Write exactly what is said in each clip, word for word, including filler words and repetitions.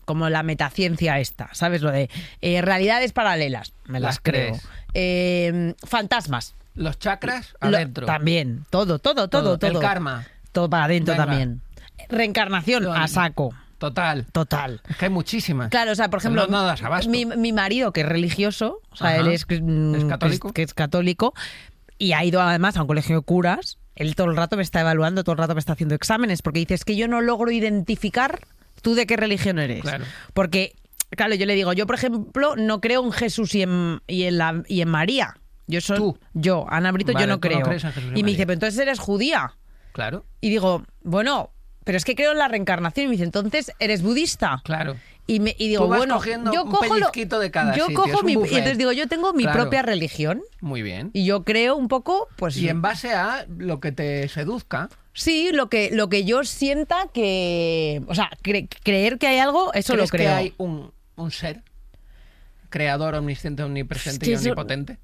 como la metaciencia esta, ¿sabes? Lo de eh, realidades paralelas, me las, Las creo. crees. Eh, fantasmas. Los chakras Lo- adentro. también, todo, todo, todo, todo. El karma. Todo para adentro Venga. también. Reencarnación, Lo- a saco. Total. Total. Es que hay muchísimas. Claro, o sea, por ejemplo, No, no das abasto. mi, mi marido, que es religioso, o sea, Ajá. él es, mm, ¿Es católico? Que es, que es católico, y ha ido además a un colegio de curas, él todo el rato me está evaluando, todo el rato me está haciendo exámenes, porque dice, es que yo no logro identificar tú de qué religión eres. Claro. Porque, claro, yo le digo, yo, por ejemplo, no creo en Jesús y en, y en, la, y en María. Yo soy, Tú. yo, Ana Brito, Vale, yo no tú no creo. crees en Jesús y y me María. dice, pero entonces eres judía. Claro, Y digo, bueno, pero es que creo en la reencarnación. Y me dice, entonces eres budista. claro. Y, me, y digo, Tú vas bueno, cogiendo yo un cojo lo- pellizquito de cada yo sitio, cojo es un mi, y buffet. entonces digo, yo tengo mi Claro. propia religión Muy bien. y yo creo un poco, pues Y en base a lo que te seduzca, sí, lo que lo que yo sienta que, o sea, cre- creer que hay algo, eso lo ¿crees creo. que hay un, un ser creador, omnisciente, omnipresente Es que y eso- omnipotente?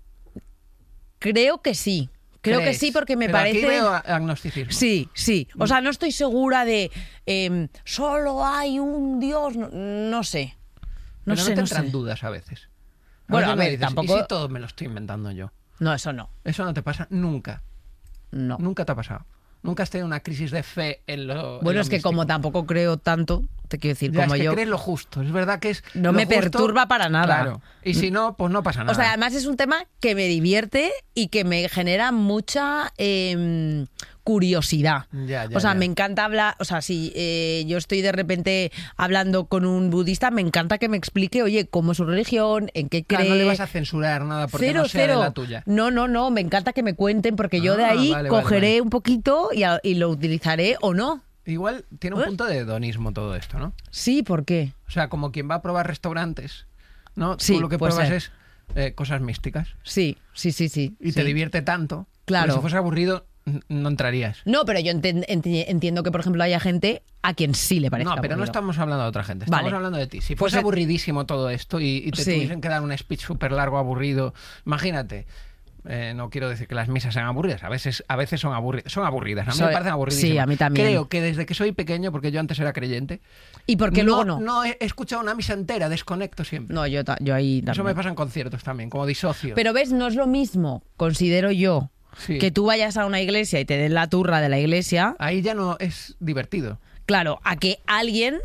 Creo que sí. Creo que ¿Crees? sí porque me Pero parece Aquí veo agnosticismo. Sí, sí. O sea, no estoy segura de em, solo hay un Dios, no, no sé. No Pero sé, no te no entran sé. dudas a veces. Bueno, veces a me ver, dices, tampoco- ¿y si todo me lo estoy inventando yo? No, eso no. Eso no te pasa nunca. No. Nunca te ha pasado. Nunca has tenido una crisis de fe en lo. en Bueno, lo es que místico. como tampoco creo tanto, te quiero decir, Ya, como es que yo crees lo justo. Es verdad que es. No lo me justo, perturba para nada. Claro. Y si no, pues no pasa nada. O sea, además es un tema que me divierte y que me genera mucha em, curiosidad. Ya, ya, o sea, ya. me encanta hablar, o sea, si eh, yo estoy de repente hablando con un budista, me encanta que me explique, oye, cómo es su religión, en qué cree. Claro, no le vas a censurar nada porque cero, no sea cero. de la tuya. No, no, no, me encanta que me cuenten porque yo de Ah, ahí vale, vale, cogeré vale. un poquito y, a- y lo utilizaré o no. Igual tiene un ¿Eh? punto de hedonismo todo esto, ¿no? Sí, ¿por qué? O sea, como quien va a probar restaurantes, ¿no? Sí, Tú lo que puede pruebas ser. es eh, cosas místicas. Sí, sí, sí, sí. Y sí. te divierte tanto. Claro. Porque si fuese aburrido, n- no entrarías. No, pero yo enten- enti- entiendo que, por ejemplo, haya gente a quien sí le parezca No, pero no aburrido. estamos hablando de otra gente. Estamos Vale. hablando de ti. Si Pues fuese eh, aburridísimo todo esto y, y te sí. tuviesen que dar un speech súper largo, aburrido, imagínate. eh, no quiero decir que las misas sean aburridas, a veces, a veces son aburridas. Son aburridas, a mí Soy- me parecen aburridísimas. sí, a mí también. Creo que desde que soy pequeño, porque yo antes era creyente, ¿Y por qué luego no? No he escuchado una misa entera, desconecto siempre. No, yo, ta- yo ahí Eso también. me pasa en conciertos también, como disocio. Pero ves, no es lo mismo, considero yo, Sí. que tú vayas a una iglesia y te den la turra de la iglesia, Ahí ya no es divertido. claro, a que alguien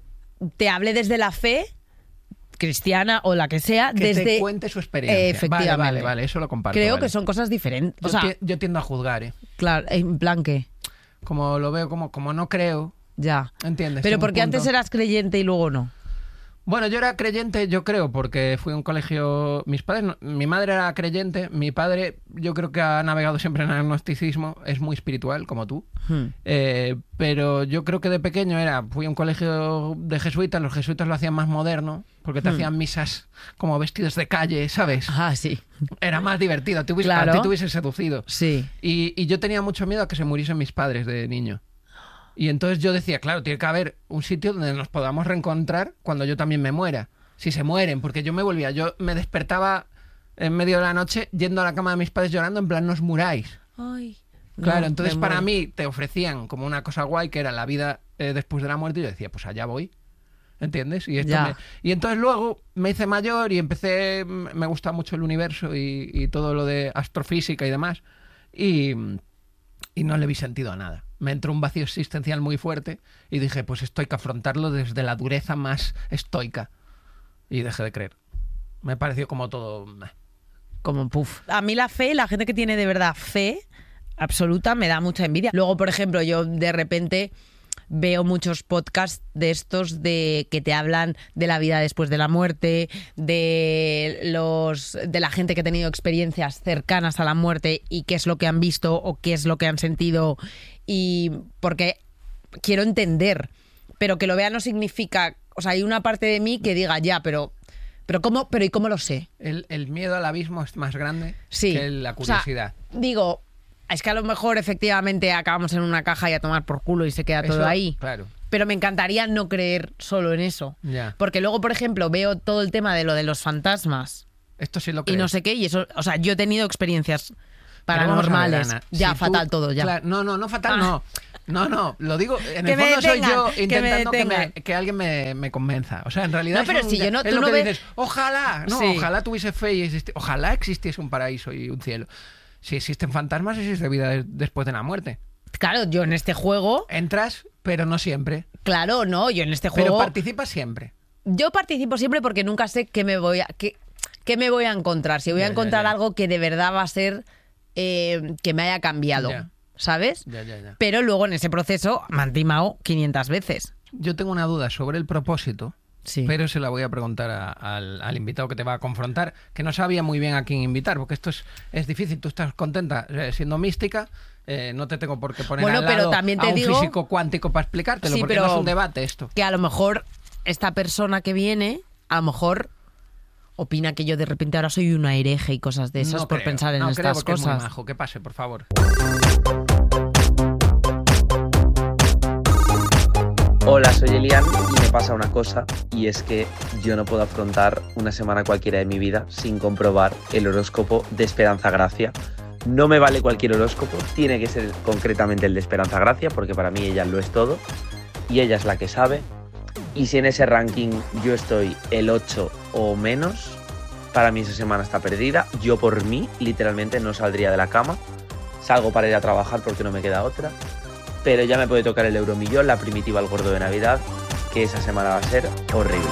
te hable desde la fe cristiana o la que sea, Que desde... te cuente su experiencia. Eh, efectivamente. Vale, vale, vale, eso lo comparto. Creo vale. que son cosas diferentes. Yo, O sea, ti- yo tiendo a juzgar, ¿eh? claro, en plan que... Como lo veo, como, como no creo, Ya. ¿entiendes? Pero Tengo un porque antes punto. eras creyente y luego no. Bueno, yo era creyente, yo creo, porque fui a un colegio... Mis padres, no- mi madre era creyente, mi padre yo creo que ha navegado siempre en el agnosticismo, es muy espiritual, como tú. Hmm. Eh, pero yo creo que de pequeño era, fui a un colegio de jesuitas, los jesuitas lo hacían más moderno, porque te Hmm. hacían misas como vestidos de calle, ¿sabes? Ah, sí. Era más divertido, te hubiese, Claro. a ti te hubiesen seducido. Sí. Y, y yo tenía mucho miedo a que se muriesen mis padres de niño. Y entonces yo decía, claro, tiene que haber un sitio donde nos podamos reencontrar cuando yo también me muera. Si se mueren, porque yo me volvía, yo me despertaba en medio de la noche yendo a la cama de mis padres llorando, en plan, no os muráis. Ay. Claro, no, entonces me para muero. mí te ofrecían como una cosa guay que era la vida eh, después de la muerte y yo decía, pues allá voy. ¿Entiendes? Y, esto Ya. me- y entonces luego me hice mayor y empecé, m- me gusta mucho el universo y, y todo lo de astrofísica y demás. Y, y no le vi sentido a nada. Me entró un vacío existencial muy fuerte y dije, pues esto hay que afrontarlo desde la dureza más estoica. Y dejé de creer. Me pareció como todo... meh. Como puf. A mí la fe, la gente que tiene de verdad fe absoluta me da mucha envidia. Luego, por ejemplo, yo de repente veo muchos podcasts de estos de que te hablan de la vida después de la muerte, de los de la gente que ha tenido experiencias cercanas a la muerte y qué es lo que han visto o qué es lo que han sentido, y porque quiero entender, pero que lo vea no significa, o sea, hay una parte de mí que diga ya, pero pero cómo, pero ¿y cómo lo sé? El, el miedo al abismo es más grande Sí. que la O sea, curiosidad. digo, es que a lo mejor efectivamente acabamos en una caja y a tomar por culo y se queda todo Eso, ahí. Claro. Pero me encantaría no creer solo en eso. Ya. Porque luego, por ejemplo, veo todo el tema de lo de los fantasmas Esto sí lo y crees. no sé qué, y eso, o sea, yo he tenido experiencias paranormales. Ana, ya, si fatal tú, todo, ya. Claro, no, no, no, fatal Ah. no. No, no, lo digo, en Que el me fondo soy detengan, yo que me intentando que, me- detengan. que alguien me, me convenza. O sea, en realidad No, pero es, un- si yo no- es tú lo no que ves- dices, ojalá, no, Sí. ojalá tuviese fe y existi- ojalá existiese un paraíso y un cielo. Si existen fantasmas, existe vida de- después de la muerte. Claro, yo en este juego, Entras, pero no siempre. claro, no, yo en este Pero juego, participas siempre. yo participo siempre porque nunca sé qué me voy a, qué, qué me voy a encontrar. Si voy Ya, a ya, encontrar ya. algo que de verdad va a ser eh, que me haya cambiado, Ya. ¿sabes? Ya, ya, ya. Pero luego en ese proceso me han timado quinientas veces. Yo tengo una duda sobre el propósito. Sí. Pero se la voy a preguntar a- al, al invitado que te va a confrontar, que no sabía muy bien a quién invitar, porque esto es, es difícil. Tú estás contenta eh, siendo mística, eh, no te tengo por qué poner Bueno, al pero lado también te a un digo- físico cuántico para explicártelo, Sí, porque pero- no es un debate esto. Que a lo mejor esta persona que viene, a lo mejor opina que yo de repente ahora soy una hereje y cosas de esas No por creo, pensar en no creo estas porque es muy cosas. majo. Que pase, por favor. Hola, soy Elian y me pasa una cosa, y es que yo no puedo afrontar una semana cualquiera de mi vida sin comprobar el horóscopo de Esperanza Gracia. No me vale cualquier horóscopo, tiene que ser concretamente el de Esperanza Gracia, porque para mí ella lo es todo, y ella es la que sabe. Y si en ese ranking yo estoy el ocho o menos, para mí esa semana está perdida. Yo por mí, literalmente, no saldría de la cama. Salgo para ir a trabajar porque no me queda otra. Pero ya me puede tocar el euromillón, la primitiva, el gordo de Navidad, que esa semana va a ser horrible.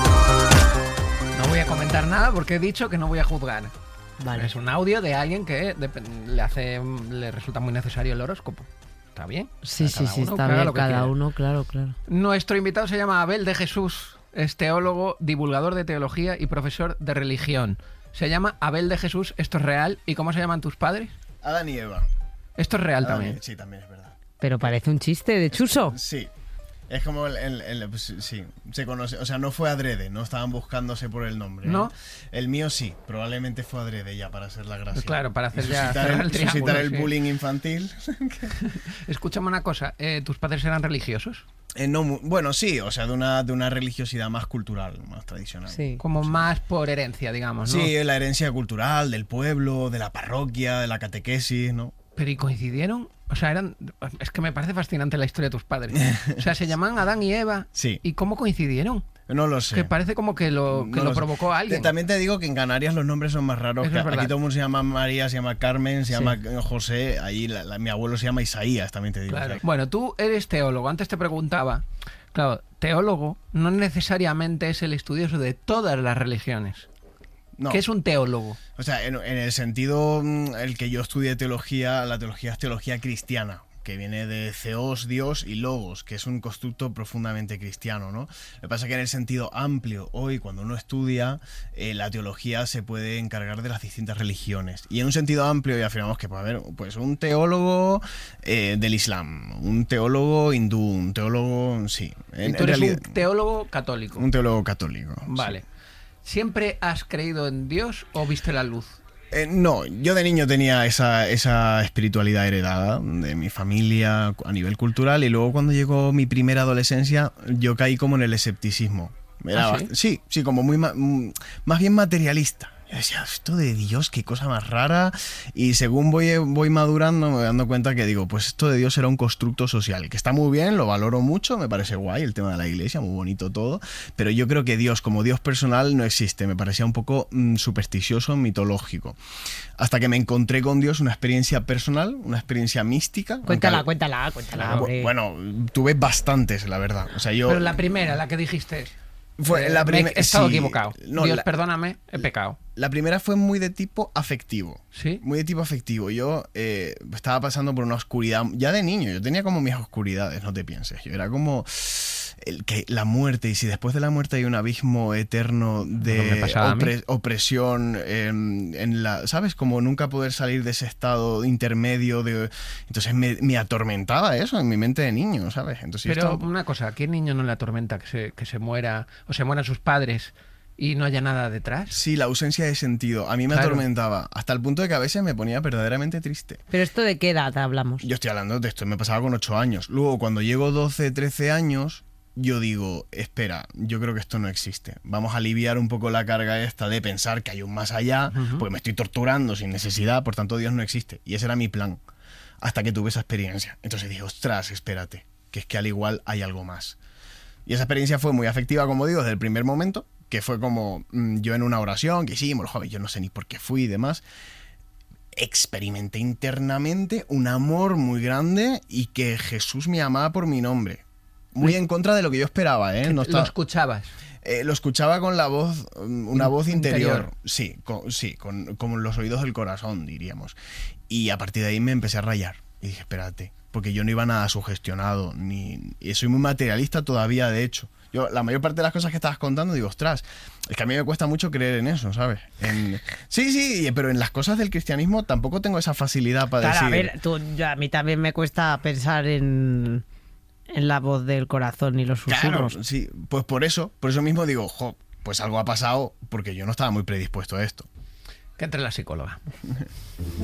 No voy a comentar nada porque he dicho que no voy a juzgar. Vale. Es un audio de alguien que dep- le hace, le resulta muy necesario el horóscopo. ¿Está bien? Sí, sí, Cada sí, uno está que haga bien, lo que cada quiera. uno, claro, claro. Nuestro invitado se llama Abel de Jesús, es teólogo, divulgador de teología y profesor de religión. Se llama Abel de Jesús, esto es real. ¿Y cómo se llaman tus padres? Adán y Eva. Esto es real Adán y- también. Sí, también es verdad. Pero parece un chiste de chuso. Sí. Es como el, el- el- pues, sí, se conoce, o sea, no fue adrede, no estaban buscándose por el nombre. ¿No? ¿eh? El mío sí, probablemente fue adrede ya para hacer la gracia. Pues claro, para hacer Y ya suscitar cerrar el, el triángulo, suscitar el sí. bullying infantil. Escúchame una cosa, eh, ¿tus padres eran religiosos? Eh, no, mu- bueno, sí, o sea, de una, de una religiosidad más cultural, más tradicional. Sí. Como más por herencia, digamos, ¿no? Sí, la herencia cultural del pueblo, de la parroquia, de la catequesis, ¿no? Pero ¿y coincidieron? O sea, eran... Es que me parece fascinante la historia de tus padres. O sea, se llaman Adán y Eva. Sí. ¿Y cómo coincidieron? No lo sé. Que parece como que lo, que No lo sé. provocó a alguien. Te- También te digo que en Canarias los nombres son más raros. Eso Que es verdad. aquí todo el mundo se llama María, se llama Carmen, se Sí. llama José. Ahí la- la- mi abuelo se llama Isaías, también te digo. Claro. O sea, Bueno, tú eres teólogo. Antes te preguntaba. Claro, teólogo no necesariamente es el estudioso de todas las religiones. no. ¿Qué es un teólogo? O sea, en, en el sentido mm, el que yo estudié teología, la teología es teología cristiana, que viene de Theos, Dios, y Logos, que es un constructo profundamente cristiano, ¿no? Lo que pasa es que en el sentido amplio, hoy cuando uno estudia, eh, la teología se puede encargar de las distintas religiones. Y en un sentido amplio ya afirmamos que puede haber pues, un teólogo eh, del Islam, un teólogo hindú, un teólogo, sí. En, Y tú en eres realidad, un teólogo católico. un teólogo católico. Vale. ¿Siempre has creído en Dios o viste la luz? Eh, no, yo de niño tenía esa, esa espiritualidad heredada de mi familia a nivel cultural, y luego cuando llegó mi primera adolescencia yo caí como en el escepticismo. Era ¿Ah, sí? bast- sí, sí, como muy ma- mm, más bien materialista. Yo decía, esto de Dios, qué cosa más rara. Y según voy, voy madurando me voy dando cuenta que digo, pues esto de Dios era un constructo social, que está muy bien, lo valoro mucho, me parece guay el tema de la iglesia, muy bonito todo, pero yo creo que Dios como Dios personal no existe, me parecía un poco mm, supersticioso, mitológico. Hasta que me encontré con Dios, una experiencia personal, una experiencia mística. Cuéntala, aunque- cuéntala, cuéntala. Bu- hombre. Bueno, tuve bastantes, la verdad. O sea, yo... Pero la primera, la que dijiste. Fue eh, la me primera- he estado sí. equivocado. No, Dios, la- perdóname, he pecado. La primera fue muy de tipo afectivo. ¿Sí? Muy de tipo afectivo. Yo eh, estaba pasando por una oscuridad. Ya de niño, yo tenía como mis oscuridades, no te pienses. Yo era como el que la muerte, y si después de la muerte hay un abismo eterno Lo que me de pasaba a mí. opre- opresión, eh, en la, ¿sabes? Como nunca poder salir de ese estado intermedio. De, entonces me, me atormentaba eso en mi mente de niño, ¿sabes? Entonces yo Pero estaba- una cosa, ¿a qué niño no le atormenta que se, que se muera o se mueran sus padres y no haya nada detrás? Sí, la ausencia de sentido. A mí me Claro. atormentaba. Hasta el punto de que a veces me ponía verdaderamente triste. Pero esto de qué edad hablamos. Yo estoy hablando de esto, me pasaba con ocho años. Luego, cuando llego doce, trece años, yo digo, espera, yo creo que esto no existe. Vamos a aliviar un poco la carga esta de pensar que hay un más allá, uh-huh. porque me estoy torturando sin necesidad, por tanto Dios no existe. Y ese era mi plan, hasta que tuve esa experiencia. Entonces dije, ostras, espérate, que es que al igual hay algo más. Y esa experiencia fue muy afectiva, como digo, desde el primer momento, que fue como mmm, yo en una oración, que hicimos, joder, yo no sé ni por qué fui y demás, experimenté internamente un amor muy grande y que Jesús me amaba por mi nombre. Muy en contra de lo que yo esperaba, ¿eh? No estaba... ¿Lo escuchabas? Eh, lo escuchaba con la voz, una voz interior. interior. Sí, con, sí con, con los oídos del corazón, diríamos. Y a partir de ahí me empecé a rayar. Y dije, espérate, porque yo no iba nada sugestionado, ni y soy muy materialista todavía, de hecho. Yo, la mayor parte de las cosas que estabas contando, digo, ostras, es que a mí me cuesta mucho creer en eso, ¿sabes? En... Sí, sí, pero en las cosas del cristianismo tampoco tengo esa facilidad para claro, decir... a ver, tú, yo, a mí también me cuesta pensar en, en la voz del corazón y los susurros. Claro, sí, pues por eso, por eso mismo digo, jo, pues algo ha pasado porque yo no estaba muy predispuesto a esto. Que entre la psicóloga.